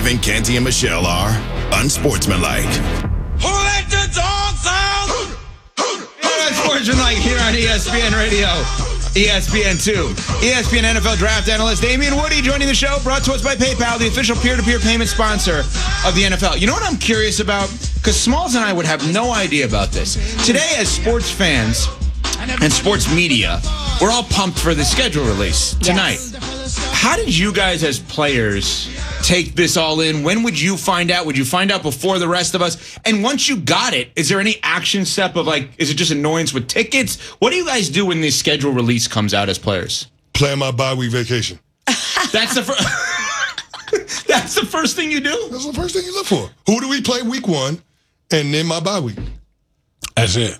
Kevin, Canty, and Michelle are unsportsmanlike. Who let the dogs out? Unsportsmanlike here on ESPN Radio, ESPN2. ESPN NFL draft analyst Damian Woody joining the show, brought to us by PayPal, the official peer-to-peer payment sponsor of the NFL. You know what I'm curious about? Because Smalls and I would have no idea about this. Today, as sports fans and sports media, we're all pumped for the schedule release tonight. Yes. How did you guys as players take this all in? When would you find out? Would you find out before the rest of us? And once you got it, is there any action step of is it just annoyance with tickets? What do you guys do when the schedule release comes out as players? Plan my bye-week vacation. That's the first. That's the first thing you do? That's the first thing you look for. Who do we play week 1 and then my bye week? That's it.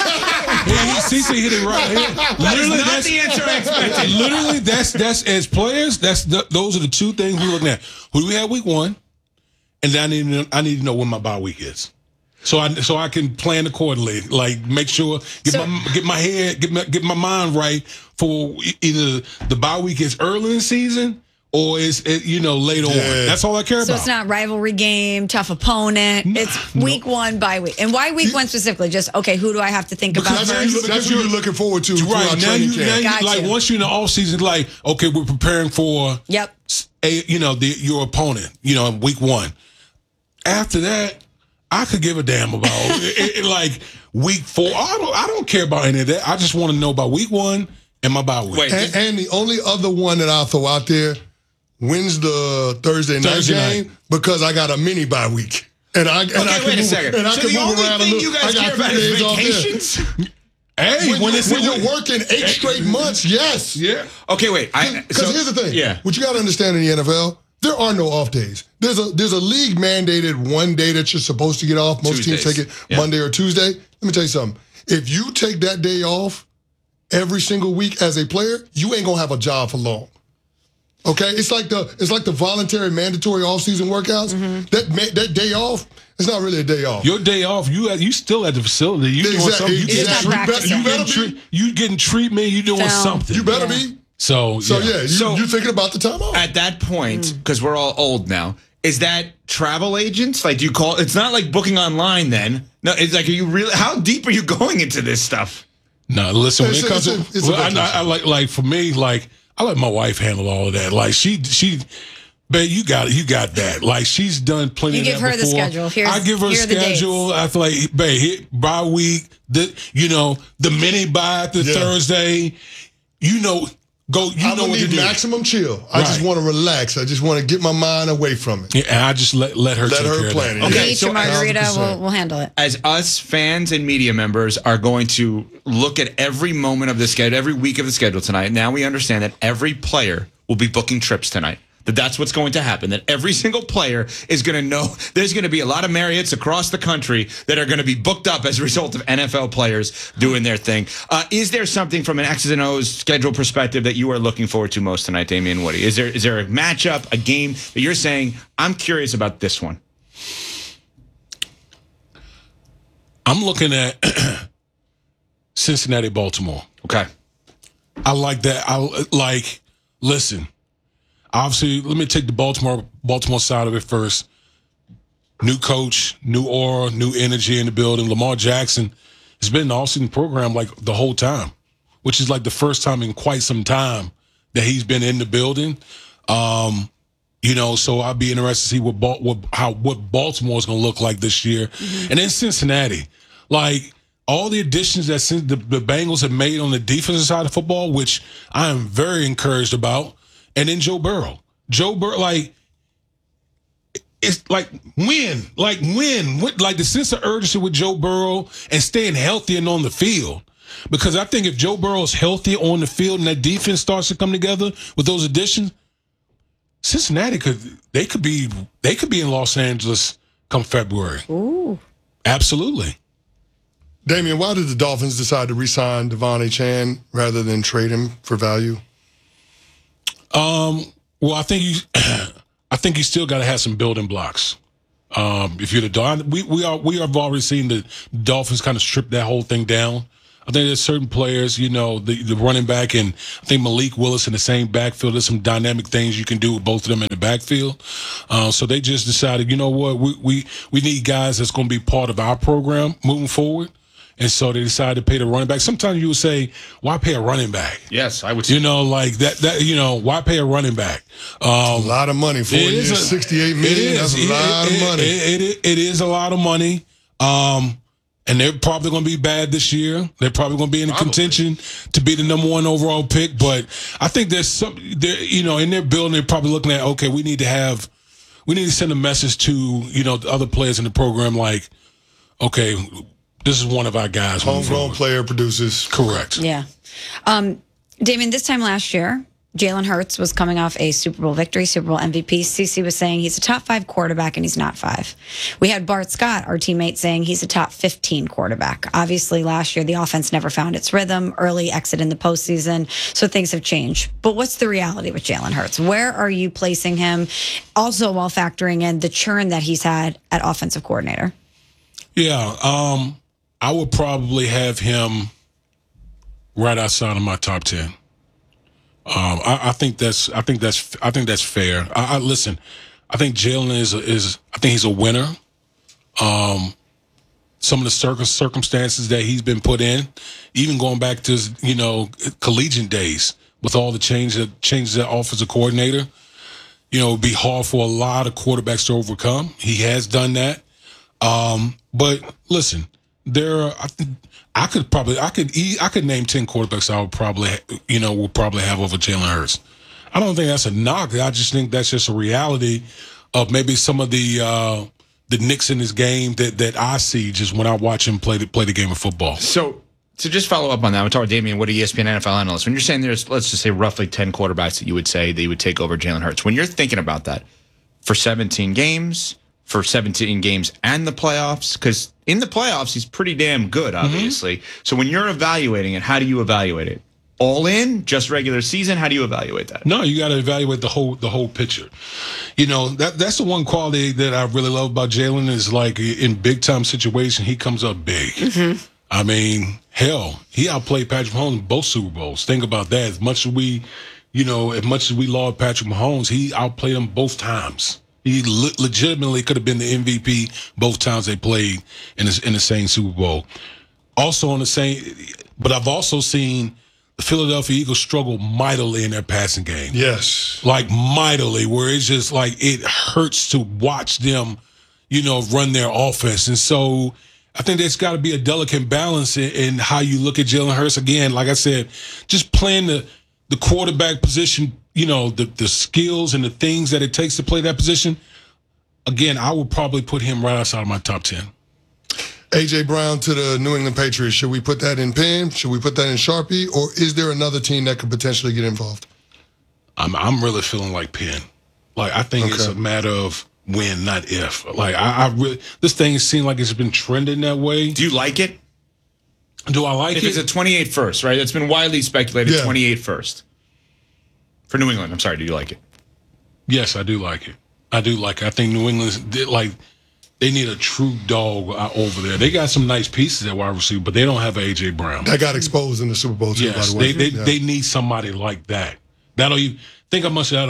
CC hit it right here. Literally, that's the answer I expected. Literally, that's as players. Those are the two things we're looking at. Who do we have week 1, and then I need to know when my bye week is, so I can plan accordingly. Like make sure get my mind right for either the bye week is early in the season or is it later on. That's all I care about. So it's not rivalry game, tough opponent. It's week 1 bye week. And why week 1 specifically? Just who do I have to think about first? That's what you're looking forward to. Right now, you once you're in the off season, okay, we're preparing for your opponent. Week 1. After that, I could give a damn about like week 4. I don't care about any of that. I just want to know about week 1 and my bye week. And the only other one that I'll throw out there. When's the Thursday night game? Because I got a mini bye week. And I can wait a second. And I so can the move only around thing a little. you guys care about is vacations? Hey, when you're working 8 straight months, yes. Yeah. Okay, wait. Because here's the thing. Yeah. What you got to understand in the NFL, there are no off days. There's a league mandated one day that you're supposed to get off. Most teams take it Monday or Tuesday. Let me tell you something. If you take that day off every single week as a player, you ain't gonna have a job for long. Okay, it's like the voluntary mandatory offseason workouts. Mm-hmm. That day off, it's not really a day off. Your day off, you still at the facility. You doing something. You getting treatment. You doing something. You better be. So you thinking about the time off. At that point, because we're all old now, is that travel agents? Like, do you call? It's not like booking online then. No, it's like, are you really? How deep are you going into this stuff? No, listen. When it comes to, I like for me, I let my wife handle all of that. Like she, babe, you got that. Like she's done plenty of that before. You give her the schedule. I give her a schedule. I feel like, babe, bye week, the mini bye the Thursday, go. I know what to do. Maximum chill. I just want to relax. I just want to get my mind away from it. Yeah, and I just let her plan it. Okay, so margarita, we'll handle it. As us fans and media members are going to look at every moment of the schedule, every week of the schedule tonight. Now we understand that every player will be booking trips tonight. That's what's going to happen. That every single player is going to know there's going to be a lot of Marriotts across the country that are going to be booked up as a result of NFL players doing their thing. Is there something from an X's and O's schedule perspective that you are looking forward to most tonight, Damian Woody? Is there a matchup, a game that you're saying, I'm curious about this one? I'm looking at Cincinnati, Baltimore. Okay. I like that. Listen. Obviously, let me take the Baltimore side of it first. New coach, new aura, new energy in the building. Lamar Jackson has been in the offseason program the whole time, which is the first time in quite some time that he's been in the building. So I'll be interested to see what Baltimore is going to look like this year. Mm-hmm. And then Cincinnati, all the additions that the Bengals have made on the defensive side of football, which I am very encouraged about. And then Joe Burrow, it's win, the sense of urgency with Joe Burrow and staying healthy and on the field. Because I think if Joe Burrow is healthy on the field and that defense starts to come together with those additions, Cincinnati could be in Los Angeles come February. Ooh, absolutely. Damian, why did the Dolphins decide to re-sign Devon Achane rather than trade him for value? Well, I think you still got to have some building blocks. If you're the Dolphins, we have already seen the Dolphins kind of strip that whole thing down. I think there's certain players, the running back and I think Malik Willis in the same backfield. There's some dynamic things you can do with both of them in the backfield. So they just decided, you know what, we need guys that's going to be part of our program moving forward. And so they decided to pay the running back. Sometimes you would say, why pay a running back? Yes, I would say. Like that, why pay a running back? A lot of money. 4 years, $68 million. That's a lot of money. It is a lot of money. And they're probably going to be bad this year. They're probably going to be in contention to be the number 1 overall pick. But I think there's in their building, they're probably looking at, okay, we need to send a message to, the other players in the program like, okay, this is one of our guys. Homegrown player produces. Correct. Yeah. Damien, this time last year, Jalen Hurts was coming off a Super Bowl victory, Super Bowl MVP. CeCe was saying he's a top 5 quarterback and he's not 5. We had Bart Scott, our teammate, saying he's a top 15 quarterback. Obviously, last year, the offense never found its rhythm, early exit in the postseason, so things have changed. But what's the reality with Jalen Hurts? Where are you placing him? Also, while factoring in the churn that he's had at offensive coordinator. Yeah, I would probably have him right outside of my top 10. I think that's fair. Listen. I think Jalen is he's a winner. Some of the circumstances that he's been put in, even going back to collegiate days with all the changes at offensive coordinator, it'd be hard for a lot of quarterbacks to overcome. He has done that. But listen, I could name 10 quarterbacks I would probably have over Jalen Hurts. I don't think that's a knock. I just think that's just a reality of maybe some of the nicks in his game that I see just when I watch him play the game of football. So to just follow up on that, we're talking to Damien Woody, ESPN NFL analyst. When you're saying there's, let's just say, roughly 10 quarterbacks that you would say that you would take over Jalen Hurts, when you're thinking about that for 17 games and the playoffs, because in the playoffs, he's pretty damn good, obviously. Mm-hmm. So when you're evaluating it, how do you evaluate it? All in, just regular season? How do you evaluate that? No, you got to evaluate the whole picture. That's the one quality that I really love about Jalen is like in big time situation, he comes up big. Mm-hmm. I mean, hell, he outplayed Patrick Mahomes in both Super Bowls. Think about that. As much as we laud Patrick Mahomes, he outplayed him both times. He legitimately could have been the MVP both times they played in the same Super Bowl. Also on the same, but I've also seen the Philadelphia Eagles struggle mightily in their passing game. Yes. Like mightily, where it's just like it hurts to watch them, run their offense. And so I think there's got to be a delicate balance in how you look at Jalen Hurts. Again, like I said, just playing the quarterback position, the skills and the things that it takes to play that position. Again, I would probably put him right outside of my top 10. A.J. Brown to the New England Patriots. Should we put that in Penn? Should we put that in Sharpie? Or is there another team that could potentially get involved? I'm really feeling like Penn. Like, I think it's a matter of when, not if. Like, I really, this thing seems like it's been trending that way. Do you like it? Do I like it? If it's a 28 first, right? It's been widely speculated 28 first. For New England, I'm sorry, do you like it? Yes, I do like it. I think New England's they need a true dog over there. They got some nice pieces at wide receiver, but they don't have A.J. Brown. That got exposed in the Super Bowl too, yes, by the way. They need somebody like that. Think how much that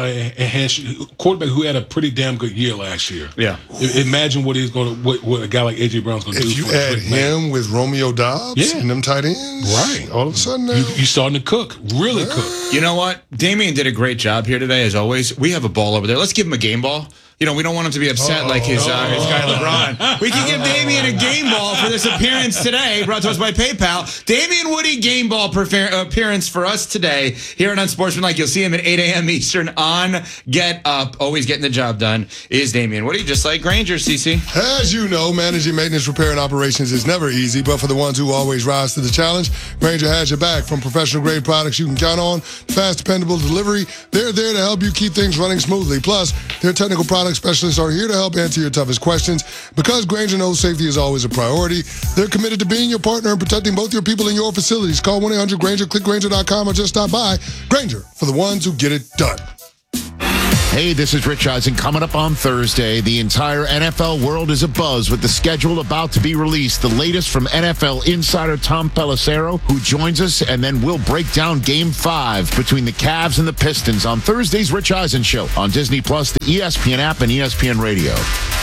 a quarterback who had a pretty damn good year last year. Yeah. Imagine what a guy like A.J. Brown's going to do. If you add him with Romeo Doubs and them tight ends, right? All of a sudden now, you starting to cook, really cook. You know what? Damien did a great job here today, as always. We have a ball over there. Let's give him a game ball. We don't want him to be upset like his guy LeBron. We can give Damien a game ball for this appearance today, brought to us by PayPal. Damien Woody game ball appearance for us today here on Unsportsmanlike. You'll see him at 8 a.m. Eastern on Get Up. Always getting the job done is Damien Woody, just like Granger, CeCe. As you know, managing maintenance, repair, and operations is never easy, but for the ones who always rise to the challenge, Granger has your back. From professional-grade products you can count on, fast, dependable delivery, they're there to help you keep things running smoothly. Plus, their technical product specialists are here to help answer your toughest questions. Because Granger knows safety is always a priority, they're committed to being your partner and protecting both your people and your facilities. Call 1-800-GRANGER, click Granger.com, or just stop by. Granger, for the ones who get it done. Hey, this is Rich Eisen. Coming up on Thursday, the entire NFL world is abuzz with the schedule about to be released. The latest from NFL insider Tom Pelissero, who joins us, and then we'll break down Game 5 between the Cavs and the Pistons on Thursday's Rich Eisen Show on Disney+, the ESPN app, and ESPN Radio.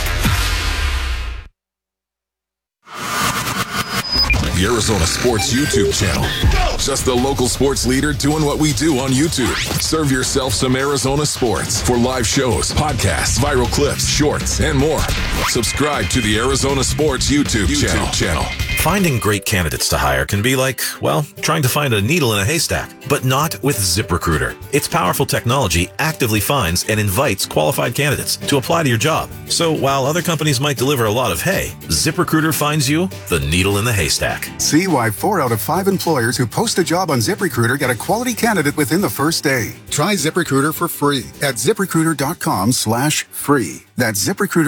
The Arizona Sports YouTube channel. Just the local sports leader doing what we do on YouTube. Serve yourself some Arizona sports for live shows, podcasts, viral clips, shorts, and more. Subscribe to the Arizona Sports YouTube channel. Finding great candidates to hire can be like, well, trying to find a needle in a haystack, but not with ZipRecruiter. Its powerful technology actively finds and invites qualified candidates to apply to your job. So while other companies might deliver a lot of hay, ZipRecruiter finds you the needle in the haystack. See why 4 out of 5 employers who post a job on ZipRecruiter get a quality candidate within the first day. Try ZipRecruiter for free at ZipRecruiter.com/free. That's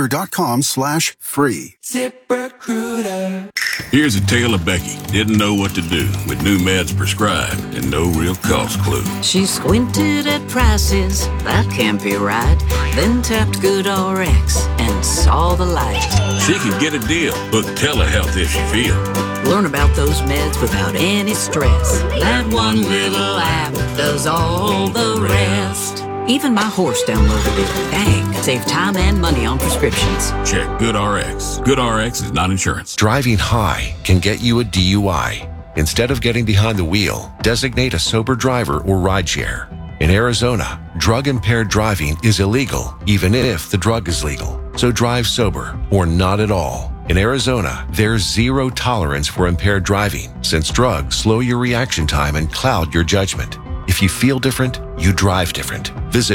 ZipRecruiter.com/free. ZipRecruiter. Here's a tale of Becky. Didn't know what to do with new meds prescribed and no real cost clue. She squinted at prices, that can't be right. Then tapped GoodRx and saw the light. She could get a deal. Book telehealth if she feel. Learn about those meds without any stress. That one little app does all the rest. Even my horse downloaded it. Dang, save time and money on prescriptions. Check GoodRx. GoodRx is not insurance. Driving high can get you a DUI. Instead of getting behind the wheel, designate a sober driver or rideshare. In Arizona, drug-impaired driving is illegal, even if the drug is legal. So drive sober or not at all. In Arizona, there's zero tolerance for impaired driving, since drugs slow your reaction time and cloud your judgment. If you feel different, you drive different. Visit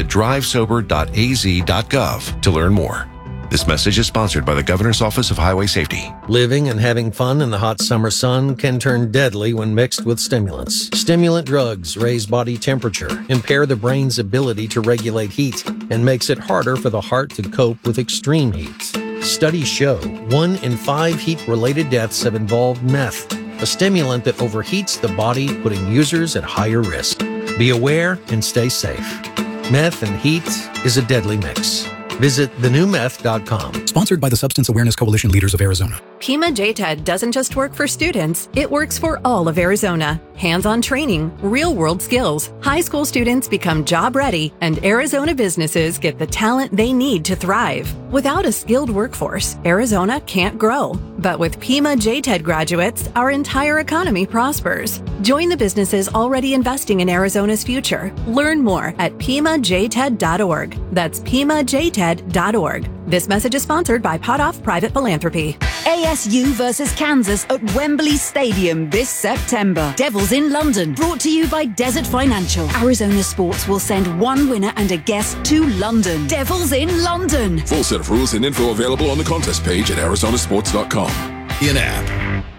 drivesober.az.gov to learn more. This message is sponsored by the Governor's Office of Highway Safety. Living and having fun in the hot summer sun can turn deadly when mixed with stimulants. Stimulant drugs raise body temperature, impair the brain's ability to regulate heat, and makes it harder for the heart to cope with extreme heat. Studies show 1 in 5 heat-related deaths have involved meth, a stimulant that overheats the body, putting users at higher risk. Be aware and stay safe. Meth and heat is a deadly mix. Visit thenewmeth.com. Sponsored by the Substance Awareness Coalition Leaders of Arizona. Pima JTED doesn't just work for students, it works for all of Arizona. Hands-on training, real-world skills, high school students become job-ready, and Arizona businesses get the talent they need to thrive. Without a skilled workforce, Arizona can't grow. But with Pima JTED graduates, our entire economy prospers. Join the businesses already investing in Arizona's future. Learn more at PimaJTED.org. That's PimaJTED.org. This message is sponsored by Potoff Private Philanthropy. ASU versus Kansas at Wembley Stadium this September. Devils in London, brought to you by Desert Financial. Arizona Sports will send one winner and a guest to London. Devils in London. Full set of rules and info available on the contest page at arizonasports.com. In app.